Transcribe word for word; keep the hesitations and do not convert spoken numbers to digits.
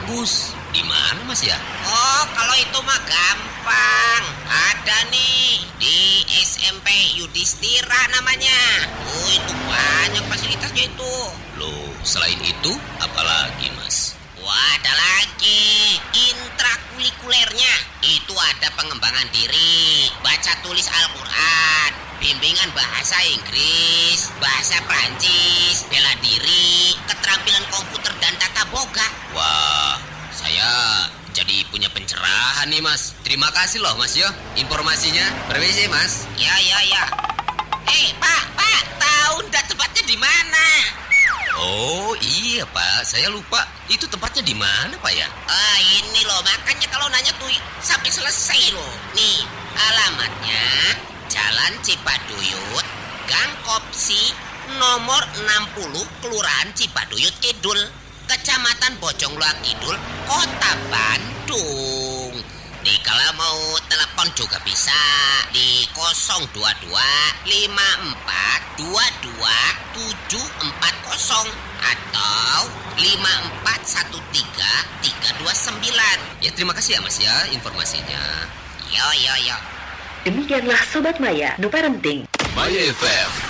bagus. Di mana Mas ya? Oh, kalau itu mah gampang. Ada nih di S M P Yudhistira namanya. Oh, itu banyak fasilitasnya itu. Loh, selain itu apalagi Mas? Wah, ada lagi intrakurikulernya. Itu ada pengembangan diri, baca tulis Al-Quran, bimbingan bahasa Inggris, bahasa Prancis, bela diri, keterampilan komputer dan tata boga. Wah, saya jadi punya pencerahan nih Mas. Terima kasih loh Mas ya informasinya. Permisi Mas. Ya, ya, ya. Eh, Pak, Pak, tahu ndak tempatnya di mana? Oh iya Pak, saya lupa. Itu tempatnya di mana Pak ya? Ah, ini loh, makanya kalau nanya tuh sampai selesai loh. Nih, alamatnya Jalan Cipaduyut, Gang Kopsi, nomor enam puluh, Kelurahan Cipaduyut Kidul, Kecamatan Bojongloa Kidul, Kota Bandung. Nih, kalau mau telepon juga bisa di nol dua dua lima empat dua dua tujuh empat nol atau lima empat satu tiga tiga dua sembilan. Ya terima kasih ya Mas ya informasinya. Yo yo yo. Demikianlah Sobat Maya, no parenting. Maya F M